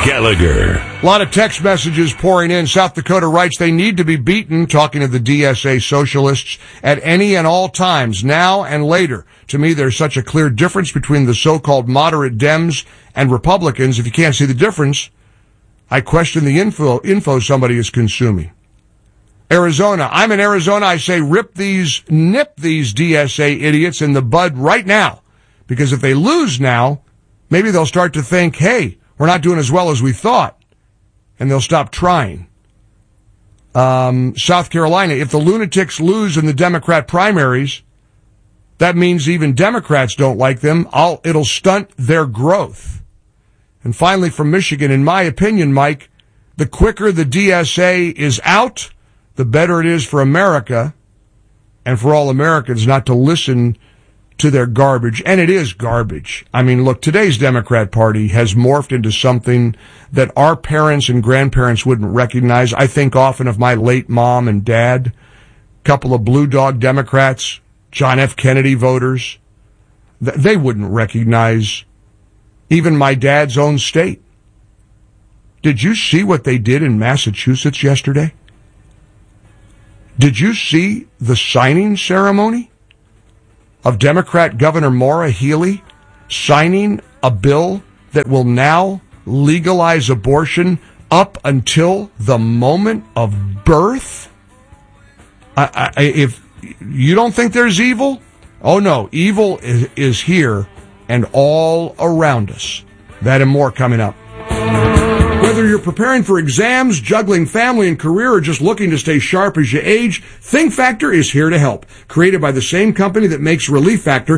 Gallagher. A lot of text messages pouring in. South Dakota writes they need to be beaten, talking to the DSA socialists, at any and all times, now and later. To me, there's such a clear difference between the so-called moderate Dems and Republicans. If you can't see the difference, I question the info somebody is consuming. Arizona. I'm in Arizona. I say nip these DSA idiots in the bud right now. Because if they lose now, maybe they'll start to think, hey, we're not doing as well as we thought. And they'll stop trying. South Carolina. If the lunatics lose in the Democrat primaries, that means even Democrats don't like them. It'll stunt their growth. And finally, from Michigan, in my opinion, Mike, the quicker the DSA is out, the better it is for America and for all Americans not to listen to their garbage. And it is garbage. I mean, look, today's Democrat Party has morphed into something that our parents and grandparents wouldn't recognize. I think often of my late mom and dad, a couple of Blue Dog Democrats, John F. Kennedy voters. They wouldn't recognize even my dad's own state. Did you see what they did in Massachusetts yesterday? Did you see the signing ceremony of Democrat Governor Maura Healey signing a bill that will now legalize abortion up until the moment of birth? If you don't think there's evil, oh no, evil is here and all around us. That and more coming up. Whether you're preparing for exams, juggling family and career, or just looking to stay sharp as you age, Think Factor is here to help. Created by the same company that makes Relief Factor,